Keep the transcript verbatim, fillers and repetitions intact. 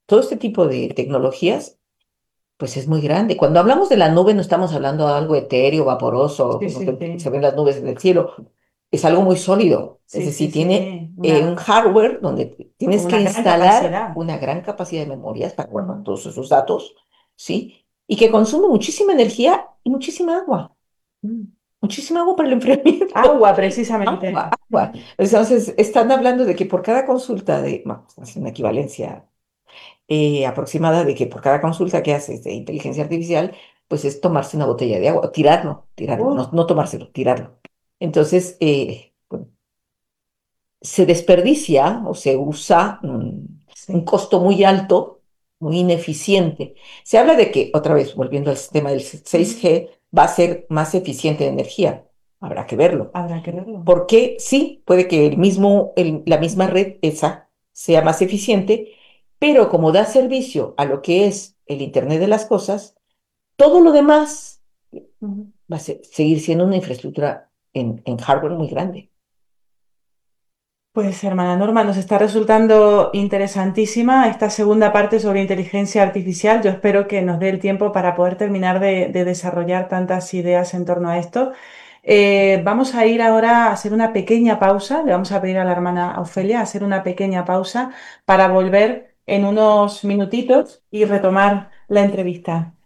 todo este tipo de tecnologías, pues es muy grande. Cuando hablamos de la nube, no estamos hablando de algo etéreo, vaporoso, Sí, como sí, se, se sí. ven las nubes en el cielo. Es algo muy sólido. Es Sí, sí, decir, tiene sí. eh, un Una, hardware donde con tienes que una gran instalar capacidad. una gran capacidad de memorias para guardar todos esos datos, ¿sí? Y que consume muchísima energía y muchísima agua. Mm. Muchísima agua para el enfriamiento. Agua, precisamente. Agua, agua. Mm. Entonces, están hablando de que por cada consulta de, vamos, es una equivalencia eh, aproximada de que por cada consulta que haces de inteligencia artificial, pues es tomarse una botella de agua, o tirarlo, tirarlo, Uh, no, no tomárselo, tirarlo. Entonces, eh, bueno, se desperdicia o se usa mm, un sí, costo muy alto, muy ineficiente. Se habla de que, otra vez, volviendo al sistema del seis G, va a ser más eficiente en energía. Habrá que verlo. habrá que verlo. Porque sí, puede que el mismo, el- la misma red esa sea más eficiente, pero como da servicio a lo que es el Internet de las cosas, todo lo demás Ujú. va a se- seguir siendo una infraestructura en, en hardware muy grande. Pues hermana Norma, nos está resultando interesantísima esta segunda parte sobre inteligencia artificial. Yo espero que nos dé el tiempo para poder terminar de, de desarrollar tantas ideas en torno a esto. Eh, vamos a ir ahora a hacer una pequeña pausa. Le vamos a pedir a la hermana Ofelia hacer una pequeña pausa para volver en unos minutitos y retomar la entrevista.